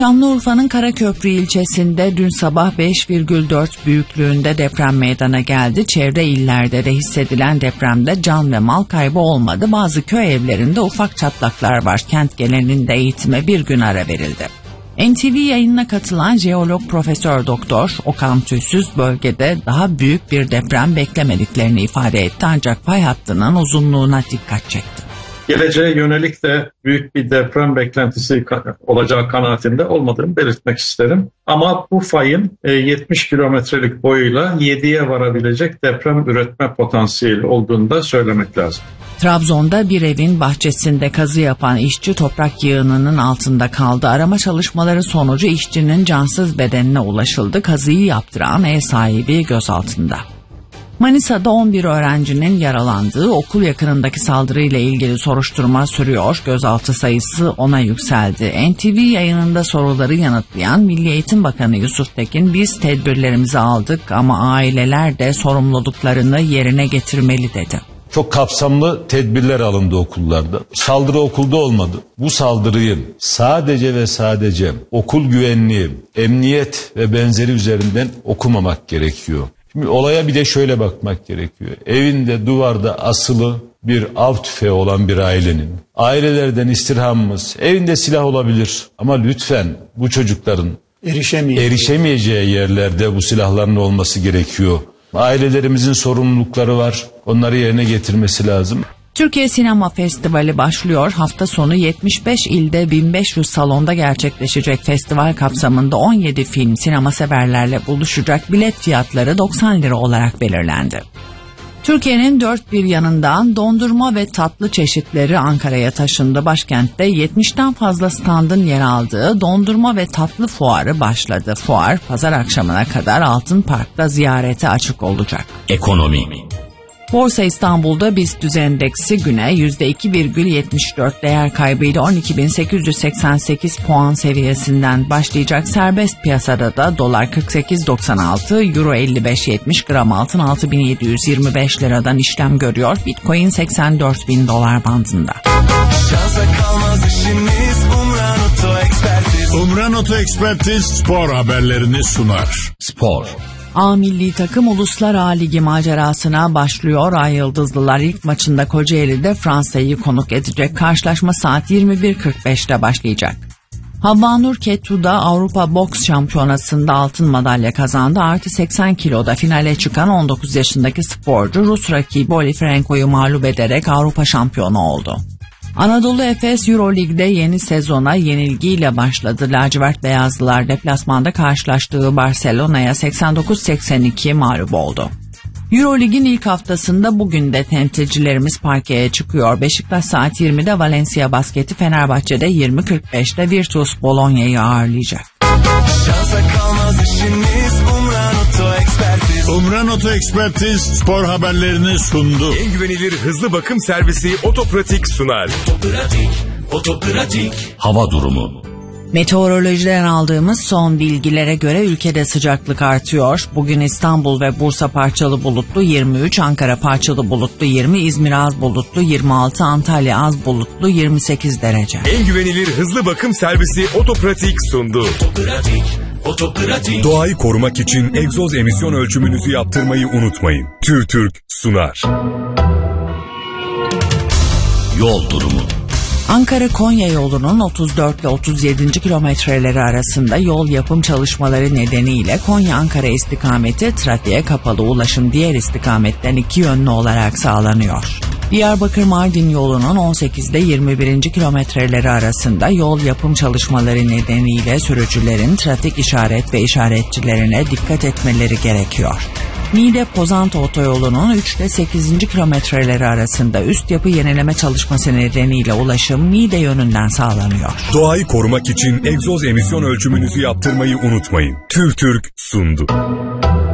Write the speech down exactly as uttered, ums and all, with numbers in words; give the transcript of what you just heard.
Şanlıurfa'nın Karaköprü ilçesinde dün sabah beş virgül dört büyüklüğünde deprem meydana geldi. Çevre illerde de hissedilen depremde can ve mal kaybı olmadı. Bazı köy evlerinde ufak çatlaklar var. Kent genelinde eğitime bir gün ara verildi. N T V yayınına katılan jeolog Profesör Doktor Okan Tüysüz bölgede daha büyük bir deprem beklemediklerini ifade etti, ancak fay hattının uzunluğuna dikkat çekti. Geleceğe yönelik de büyük bir deprem beklentisi olacağı kanaatinde olmadığını belirtmek isterim. Ama bu fayın yetmiş kilometrelik boyuyla yediye varabilecek deprem üretme potansiyeli olduğunu da söylemek lazım. Trabzon'da bir evin bahçesinde kazı yapan işçi toprak yığınının altında kaldı. Arama çalışmaları sonucu işçinin cansız bedenine ulaşıldı. Kazıyı yaptıran ev sahibi gözaltında. Manisa'da on bir öğrencinin yaralandığı okul yakınındaki saldırıyla ilgili soruşturma sürüyor. Gözaltı sayısı ona yükseldi. N T V yayınında soruları yanıtlayan Milli Eğitim Bakanı Yusuf Tekin, biz tedbirlerimizi aldık ama aileler de sorumluluklarını yerine getirmeli dedi. Çok kapsamlı tedbirler alındı okullarda. Saldırı okulda olmadı. Bu saldırıyı sadece ve sadece okul güvenliği, emniyet ve benzeri üzerinden okumamak gerekiyor. Şimdi olaya bir de şöyle bakmak gerekiyor. Evinde duvarda asılı bir av tüfeği olan bir ailenin, ailelerden istirhamımız, evinde silah olabilir ama lütfen bu çocukların erişemeyeceği, erişemeyeceği yerlerde bu silahların olması gerekiyor. Ailelerimizin sorumlulukları var, onları yerine getirmesi lazım. Türkiye Sinema Festivali başlıyor. Hafta sonu yetmiş beş ilde bin beş yüz salonda gerçekleşecek festival kapsamında on yedi film sinema severlerle buluşacak. Bilet fiyatları doksan lira olarak belirlendi. Türkiye'nin dört bir yanından dondurma ve tatlı çeşitleri Ankara'ya taşındı. Başkentte yetmişten fazla standın yer aldığı dondurma ve tatlı fuarı başladı. Fuar pazar akşamına kadar Altın Park'ta ziyarete açık olacak. Ekonomi. Borsa İstanbul'da BIST endeksi güne yüzde iki virgül yetmiş dört değer kaybıyla on iki bin sekiz yüz seksen sekiz puan seviyesinden başlayacak. Serbest piyasada da dolar kırk sekiz doksan altı, euro elli beş yetmiş, gram altın altı bin yedi yüz yirmi beş liradan işlem görüyor. Bitcoin seksen dört bin dolar bandında. Umran Oto Ekspertiz spor haberlerini sunar. Spor. A milli takım Uluslar A Ligi macerasına başlıyor. Ay Yıldızlılar ilk maçında Kocaeli'de Fransa'yı konuk edecek. Karşılaşma saat yirmi bir kırk beşte başlayacak. Havvanur Kettu'da Avrupa Boks Şampiyonası'nda altın madalya kazandı. Artı seksen kiloda finale çıkan on dokuz yaşındaki sporcu Rus rakibi Olifrenko'yu mağlup ederek Avrupa şampiyonu oldu. Anadolu Efes Euroleague'de yeni sezona yenilgiyle başladı. Lacivert Beyazlılar deplasmanda karşılaştığı Barcelona'ya seksen dokuz seksen iki mağlup oldu. Euroleague'in ilk haftasında bugün de temsilcilerimiz parkeye çıkıyor. Beşiktaş saat yirmide Valencia Basket'i, Fenerbahçe'de yirmi kırk beşte Virtus Bologna'yı ağırlayacak. Umran Oto Ekspertiz spor haberlerini sundu. En güvenilir hızlı bakım servisi Otopratik sunar. Otopratik, otopratik. Hava durumu. Meteorolojiden aldığımız son bilgilere göre ülkede sıcaklık artıyor. Bugün İstanbul ve Bursa parçalı bulutlu yirmi üç, Ankara parçalı bulutlu yirmi, İzmir az bulutlu yirmi altı, Antalya az bulutlu yirmi sekiz derece. En güvenilir hızlı bakım servisi Otopratik sundu. Otopratik, otopratik. Doğayı korumak için egzoz emisyon ölçümünüzü yaptırmayı unutmayın. TÜRTÜRK sunar. Yol durumu. Ankara-Konya yolunun otuz dört ile otuz yedinci kilometreleri arasında yol yapım çalışmaları nedeniyle Konya-Ankara istikameti trafiğe kapalı, ulaşım diğer istikametten iki yönlü olarak sağlanıyor. Diyarbakır-Mardin yolunun on sekiz ile yirmi birinci kilometreleri arasında yol yapım çalışmaları nedeniyle sürücülerin trafik işaret ve işaretçilerine dikkat etmeleri gerekiyor. Niğde-Pozantı otoyolunun üç ile sekizinci kilometreleri arasında üst yapı yenileme çalışması nedeniyle ulaşım Niğde yönünden sağlanıyor. Doğayı korumak için egzoz emisyon ölçümünüzü yaptırmayı unutmayın. TÜRTÜRK sundu.